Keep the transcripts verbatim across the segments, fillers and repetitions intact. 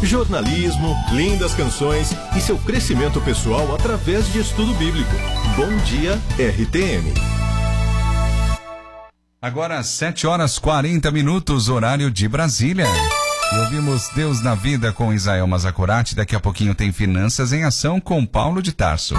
jornalismo, lindas canções e seu crescimento pessoal através de estudo bíblico. Bom dia, R T M. Agora sete horas e quarenta minutos, horário de Brasília. E ouvimos Deus na Vida com Israel Mazacurati. Daqui a pouquinho tem Finanças em Ação com Paulo de Tarso.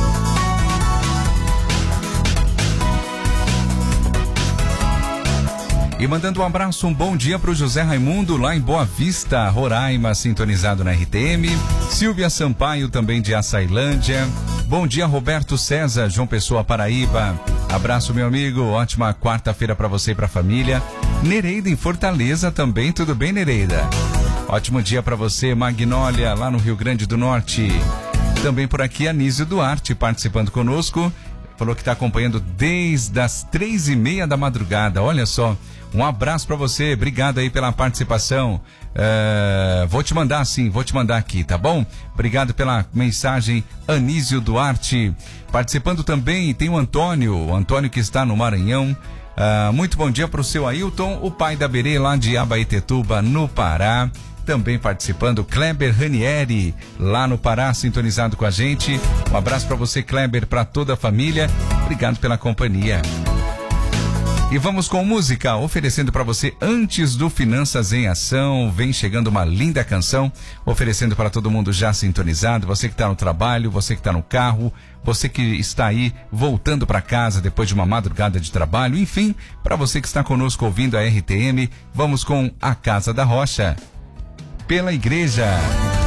E mandando um abraço, um bom dia para o José Raimundo, lá em Boa Vista, Roraima, sintonizado na R T M. Silvia Sampaio, também de Açailândia. Bom dia, Roberto César, João Pessoa, Paraíba. Abraço, meu amigo. Ótima quarta-feira para você e para a família. Nereida, em Fortaleza, também. Tudo bem, Nereida? Ótimo dia para você, Magnólia, lá no Rio Grande do Norte. Também por aqui, Anísio Duarte, participando conosco. Falou que está acompanhando desde as três e meia da madrugada. Olha só. Um abraço para você, obrigado aí pela participação. Uh, vou te mandar sim, vou te mandar aqui, tá bom? Obrigado pela mensagem, Anísio Duarte. Participando também tem o Antônio, o Antônio que está no Maranhão. Uh, muito bom dia para o seu Ailton, o pai da Berê lá de Abaetetuba, no Pará. Também participando, Kleber Ranieri, lá no Pará, sintonizado com a gente. Um abraço para você, Kleber, para toda a família. Obrigado pela companhia. E vamos com música, oferecendo para você antes do Finanças em Ação. Vem chegando uma linda canção, oferecendo para todo mundo já sintonizado. Você que está no trabalho, você que está no carro, você que está aí voltando para casa depois de uma madrugada de trabalho. Enfim, para você que está conosco ouvindo a R T M, vamos com A Casa da Rocha, pela Igreja.